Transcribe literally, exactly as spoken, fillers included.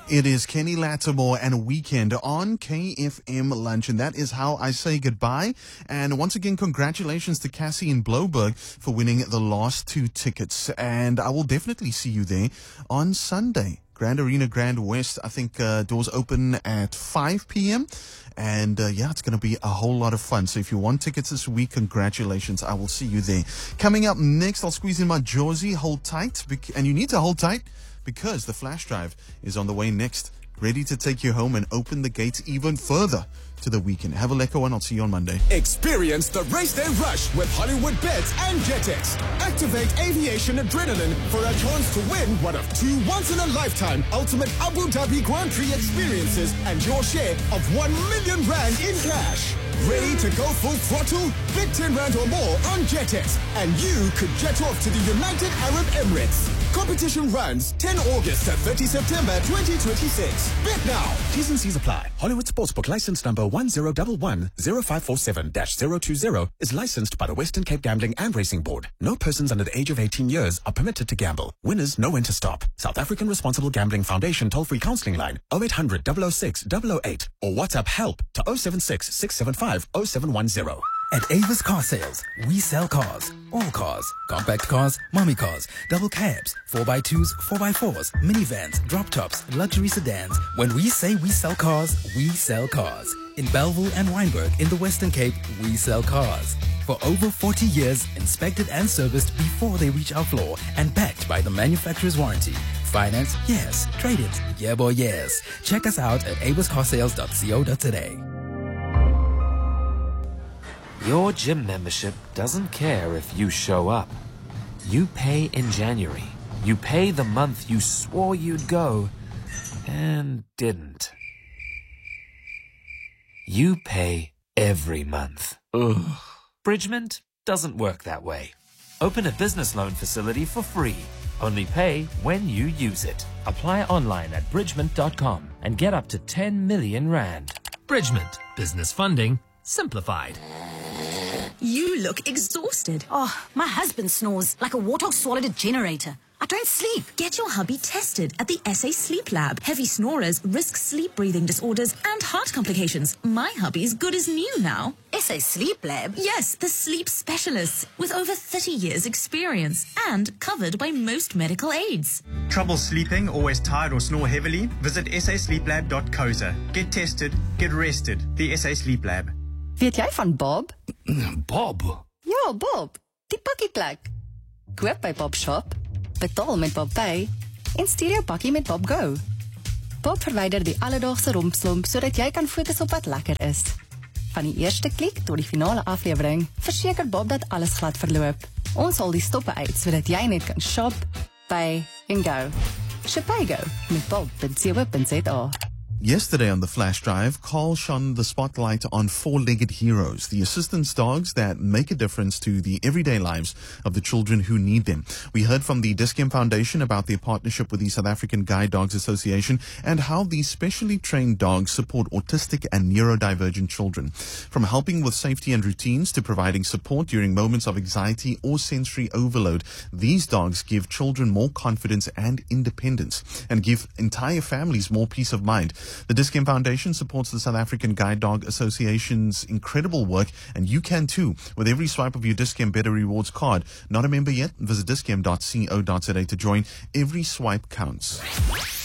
It is Kenny Lattimore and Weekend on K F M Lunch, and that is how I say goodbye. And once again, congratulations to Cassie in Bloberg for winning the last two tickets. And I will definitely see you there on Sunday. Grand Arena, Grand West. I think uh, doors open at five p.m. And uh, yeah, it's going to be a whole lot of fun. So if you want tickets this week, congratulations. I will see you there. Coming up next, I'll squeeze in my Josie. Hold tight. bec- And you need to hold tight because the flash drive is on the way next. Ready to take you home and open the gates even further to the weekend. Have a lekker one. I'll see you on Monday. Experience the race day rush with Hollywood Bets and JetX. Activate aviation adrenaline for a chance to win one of two once-in-a-lifetime ultimate Abu Dhabi Grand Prix experiences and your share of one million rand in cash. Ready to go full throttle? Bet ten rand or more on JetX and you could jet off to the United Arab Emirates. Competition runs tenth August to thirtieth September twenty twenty-six. Bet now. T's and C's apply. Hollywood Sportsbook license number one zero one one zero five four seven dash zero two zero is licensed by the Western Cape Gambling and Racing Board. No persons under the age of eighteen years are permitted to gamble. Winners know when to stop. South African Responsible Gambling Foundation toll-free counseling line oh eight hundred, double oh six, double oh eight or WhatsApp help to oh seven six, six seven five, oh seven one zero. At Avis Car Sales, we sell cars. All cars. Compact cars, mommy cars, double cabs, four by twos, four by fours, minivans, drop tops, luxury sedans. When we say we sell cars, we sell cars. In Belleville and Wynberg in the Western Cape, we sell cars. For over forty years, inspected and serviced before they reach our floor and backed by the manufacturer's warranty. Finance? Yes. Trade-ins? Yeah boy, yes. Check us out at avis car sales dot co dot za. Your gym membership doesn't care if you show up. You pay in January. You pay the month you swore you'd go and didn't. You pay every month. Ugh. Bridgement doesn't work that way. Open a business loan facility for free. Only pay when you use it. Apply online at bridgement dot com and get up to ten million rand. Bridgement. Business funding simplified. You look exhausted. Oh, my husband snores like a warthog swallowed a generator. I don't sleep. Get your hubby tested at the S A Sleep Lab. Heavy snorers risk sleep breathing disorders and heart complications. My hubby's good as new now. S A Sleep Lab? Yes, the sleep specialists with over thirty years experience and covered by most medical aids. Trouble sleeping, always tired or snore heavily? Visit s a sleep lab dot co za. Get tested, get rested. The S A Sleep Lab. Weet jy van Bob? Bob? Ja, Bob. Die pakkieplek. Koop by Bob Shop, betaal met Bob Pay en stuur jou pakkie met Bob Go. Bob verwyder die alledaagse rompslomp sodat jy kan fokus op wat lekker is. Van die eerste klik tot die finale aflewering, verseker Bob dat alles glad verloop. Ons haal die stoppe uit sodat jy net kan shop, pay en go. Shopaygo met bob dot co dot za. Yesterday on the Flash Drive, Carl shone the spotlight on four-legged heroes, the assistance dogs that make a difference to the everyday lives of the children who need them. We heard from the Dis-Chem Foundation about their partnership with the South African Guide Dogs Association and how these specially trained dogs support autistic and neurodivergent children. From helping with safety and routines to providing support during moments of anxiety or sensory overload, these dogs give children more confidence and independence and give entire families more peace of mind. The Dis-Chem Foundation supports the South African Guide Dog Association's incredible work, and you can too with every swipe of your Dis-Chem Better Rewards card. Not a member yet? Visit dischem dot co dot za to join. Every swipe counts.